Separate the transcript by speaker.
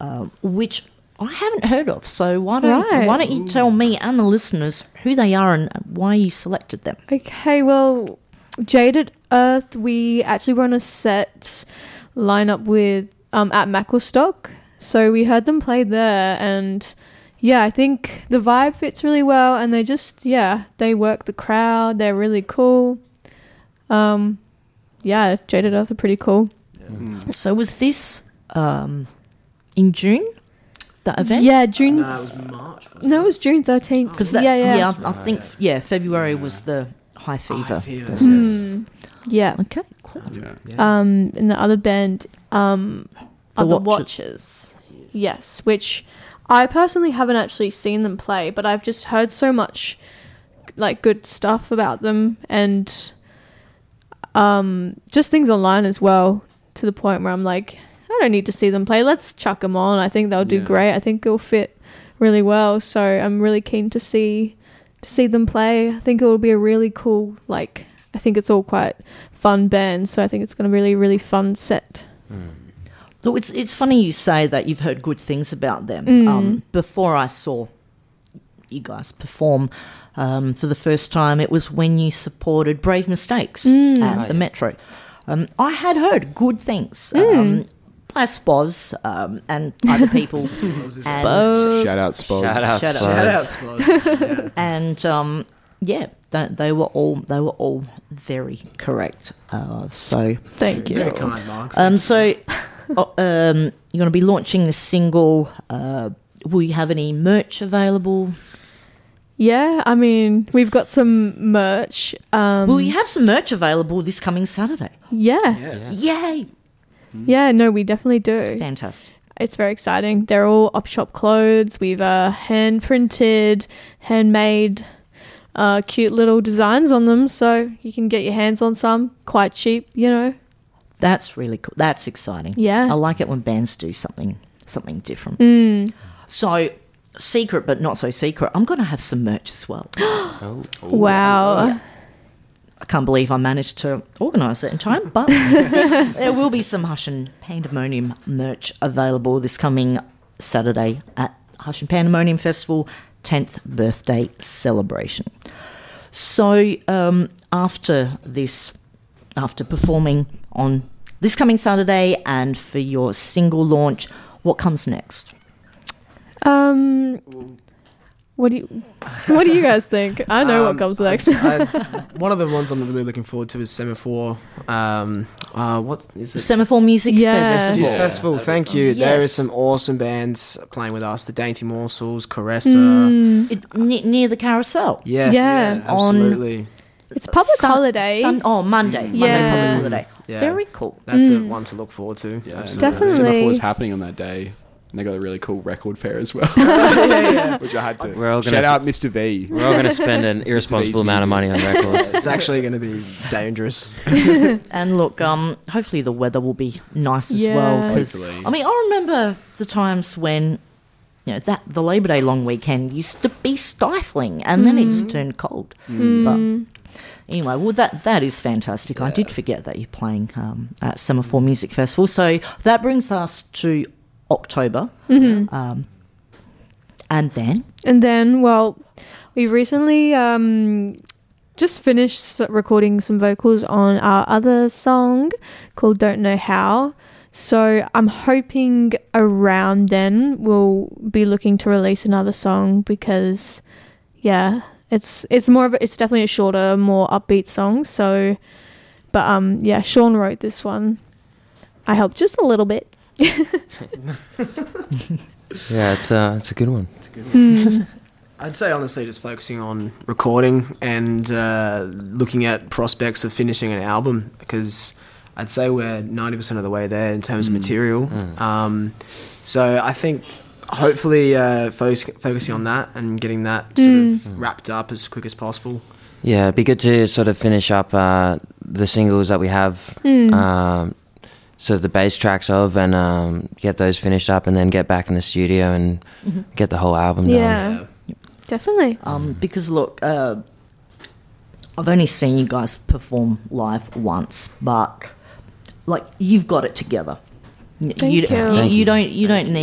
Speaker 1: which I haven't heard of. So why don't you tell me and the listeners who they are and why you selected them?
Speaker 2: Okay, well, Jaded Earth, we actually were on a set lineup with at Macclesstock. So we heard them play there, and yeah, I think the vibe fits really well, and they just, they work the crowd. They're really cool. Jaded Earth are pretty cool.
Speaker 1: So was this in June, the event?
Speaker 2: Yeah, June.
Speaker 3: No, it was March.
Speaker 2: No, it was June 13th.
Speaker 1: Because I think February was the High Fever.
Speaker 2: Yeah.
Speaker 1: Okay, cool.
Speaker 4: Yeah.
Speaker 2: And the other band, are the
Speaker 1: Watchers.
Speaker 2: Watchers. Yes, which I personally haven't actually seen them play, but I've just heard so much like good stuff about them, and just things online as well, to the point where I'm like, I don't need to see them play. Let's chuck them on. I think they'll do great. I think it'll fit really well. So I'm really keen to see them play. I think it will be a really cool, like, I think it's all quite fun bands. So I think it's going to be a really, really fun set.
Speaker 1: Look, it's funny you say that you've heard good things about them. Before I saw you guys perform for the first time, it was when you supported Brave Mistakes at the Metro. I had heard good things by Spoz and other people.
Speaker 4: Shout out Spoz.
Speaker 3: Shout out Spot.
Speaker 1: And they were all very correct. So
Speaker 2: Thank you.
Speaker 3: Very kind, Mark.
Speaker 1: so you're going to be launching the single. Will you have any merch available?
Speaker 2: Yeah, I mean, we've got some merch.
Speaker 1: Will you have some merch available this coming Saturday?
Speaker 2: Yeah.
Speaker 3: Yes.
Speaker 1: Yay!
Speaker 2: Yeah, no, we definitely do.
Speaker 1: Fantastic.
Speaker 2: It's very exciting. They're all op shop clothes. We've hand printed, handmade, cute little designs on them, so you can get your hands on some quite cheap, you know.
Speaker 1: That's really cool. That's exciting.
Speaker 2: Yeah.
Speaker 1: I like it when bands do something different. So, secret but not so secret, I'm going to have some merch as well.
Speaker 2: Wow.
Speaker 1: Yeah. I can't believe I managed to organise it in time, but there will be some Hush and Pandemonium merch available this coming Saturday at Hush and Pandemonium Festival 10th birthday celebration. So after performing on this coming Saturday and for your single launch, what comes next?
Speaker 2: What do you guys think? I know what comes next.
Speaker 3: One of the ones I'm really looking forward to is Semaphore. What is it?
Speaker 1: Semaphore Music Festival.
Speaker 3: Youth Festival, thank you.
Speaker 1: Yes.
Speaker 3: There is some awesome bands playing with us. The Dainty Morsels, Caressa.
Speaker 1: Near the Carousel.
Speaker 3: Yes,
Speaker 2: Yeah.
Speaker 3: absolutely.
Speaker 2: It's public holiday.
Speaker 1: Monday.
Speaker 2: Yeah.
Speaker 1: Monday public holiday.
Speaker 3: Yeah.
Speaker 1: Very cool.
Speaker 3: That's a one to look forward to.
Speaker 4: Yeah,
Speaker 3: Absolutely.
Speaker 2: Definitely.
Speaker 4: Semaphore was happening on that day. And they got a really cool record fair as well. Which I had to shout out Mr. V.
Speaker 5: We're all going to spend an irresponsible amount of money on records.
Speaker 3: It's actually going to be dangerous.
Speaker 1: And look, hopefully the weather will be nice as well. Because
Speaker 4: Hopefully.
Speaker 1: I mean, I remember the times when that the Labor Day long weekend used to be stifling, and then it just turned cold. But anyway, well that is fantastic. I did forget that you're playing at Semaphore Music Festival. So that brings us to October. And then,
Speaker 2: well, we recently just finished recording some vocals on our other song called Don't Know How. So I'm hoping around then we'll be looking to release another song, because it's definitely a shorter, more upbeat song. So but Sean wrote this one. I helped just a little bit.
Speaker 5: Yeah, it's a good one.
Speaker 3: I'd say honestly just focusing on recording and looking at prospects of finishing an album, because I'd say we're 90% of the way there in terms of material. So I think hopefully focusing on that and getting that sort of wrapped up as quick as possible.
Speaker 5: Yeah, it'd be good to sort of finish up the singles that we have, sort of the bass tracks of, and get those finished up, and then get back in the studio and get the whole album done.
Speaker 2: Yeah, definitely.
Speaker 1: because look, I've only seen you guys perform live once, but like you've got it together.
Speaker 2: Thank you.
Speaker 1: You don't need